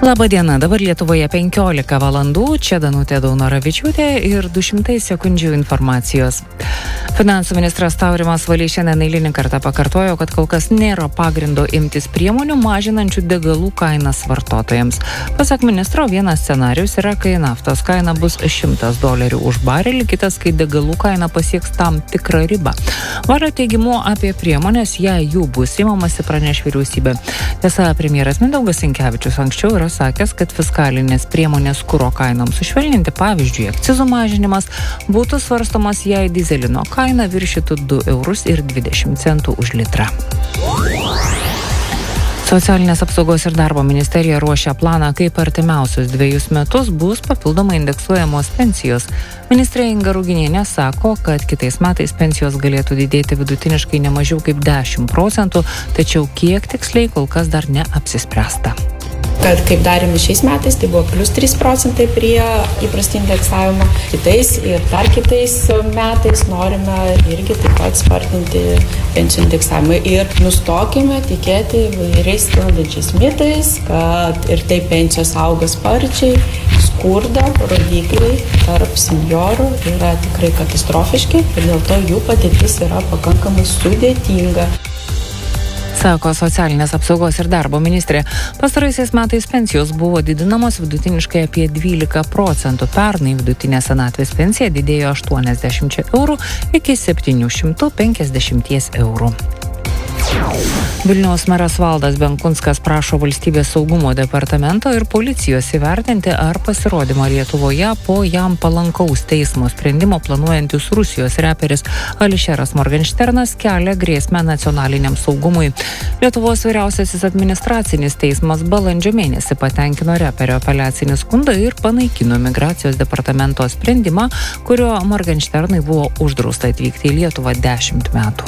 Labą dieną, dabar Lietuvoje 15 valandų, čia Danutė Daunoravičiūtė ir 200 sekundžių informacijos. Finansų ministras Taurimas Valys šiandien eilinį kartą pakartojo, kad kol kas nėra pagrindo imtis priemonių mažinančių degalų kainas vartotojams. Pasak ministro, vienas scenarius yra, kai naftos kaina bus $100 už barelį, kitas, kai degalų kaina pasieks tam tikrą ribą. Valio teigimu apie priemonės, jei jų bus imamasi, praneš vyriausybė. Tiesa, premjeras Mindaugas Sinkevičius anksčiau yra sakęs, kad fiskalinės priemonės kuro kainoms sušvelninti, pavyzdžiui, akcizų mažinimas, būtų svarstomas, jei dyzelino kaina viršytų €2,20 už litrą. Socialinės apsaugos ir darbo ministerija ruošia planą, kaip artimiausius 2 metus bus papildomai indeksuojamos pensijos. Ministrė Inga Ruginienė sako, kad kitais metais pensijos galėtų didėti vidutiniškai ne mažiau kaip 10%, tačiau kiek tiksliai kol kas dar neapsispręsta. Kad kaip darėme šiais metais, tai buvo plus 3% prie įprastinio indeksavimo. Kitais ir dar kitais metais norime irgi taip pat spartinti pensijų indeksavimą. Ir nustokime tikėti įvairiais sklandančiais mitais, kad ir taip pensijos auga sparčiai, skurdo rodikliai tarp senjorų yra tikrai katastrofiški ir dėl to jų padėtis yra pakankamai sudėtinga. Sako socialinės apsaugos ir darbo ministrė. Pastaraisiais metais pensijos buvo didinamos vidutiniškai apie 12%. Pernai vidutinė senatvės pensija didėjo €80 iki €750. Vilniaus meras Valdas Benkunskas prašo Valstybės saugumo departamento ir policijos įvertinti, ar pasirodymo Lietuvoje po jam palankaus teismo sprendimo planuojantis Rusijos reperis Ališeras Morgenšternas kelia grėsmę nacionaliniam saugumui. Lietuvos vyriausiasis administracinis teismas balandžio mėnesį patenkino reperio apeliacinį skundą ir panaikino migracijos departamento sprendimą, kurio Morgenšternui buvo uždrausta atvykti į Lietuvą 10 metų.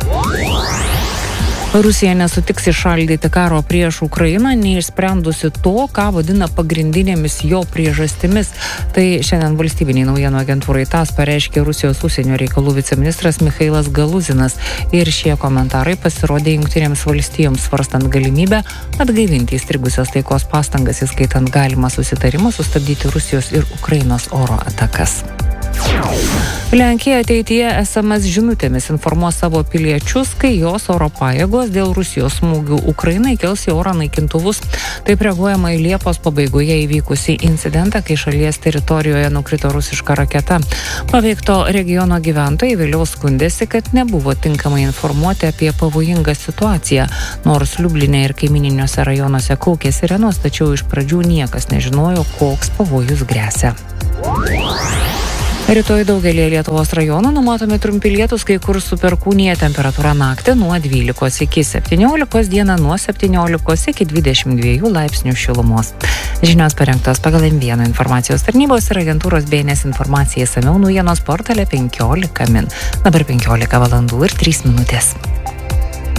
Rusija nesutiks įšaldyti karo prieš Ukrainą, neišsprendusi to, ką vadina pagrindinėmis jo priežastimis. Tai šiandien valstybiniai naujienų agentūrai TASS pareiškė Rusijos užsienio reikalų viceministras Michailas Galuzinas. Ir šie komentarai pasirodė Jungtinėms valstijoms svarstant galimybę atgaivinti įstrigusias taikos pastangas, įskaitant galimą susitarimą sustabdyti Rusijos ir Ukrainos oro atakas. Lenkija ateityje SMS žinutėmis informuos savo piliečius, kai jos oro pajėgos dėl Rusijos smūgių Ukrainai kels į orą naikintuvus. Taip reaguojama į Liepos pabaigoje įvykusį incidentą, kai šalies teritorijoje nukrito rusiška raketa. Paveikto regiono gyventojai vėliau skundėsi, kad nebuvo tinkamai informuoti apie pavojingą situaciją. Nors Liubline ir kaimininiuose rajonuose kaukė sirenos, tačiau iš pradžių niekas nežinojo, koks pavojus gresia. Rytoj daugelį Lietuvos rajonų numatomi trumpi lietūs, kai kur su perkūnija, temperatūra naktį nuo 12 iki 17, dieną nuo 17 iki 22 laipsnių šilumos. Žinios parengtos pagal M1 informacijos tarnybos ir agentūros BNS informacija išsamiau naujienos portale 15 min. Dabar 15 valandų ir 3 minutės.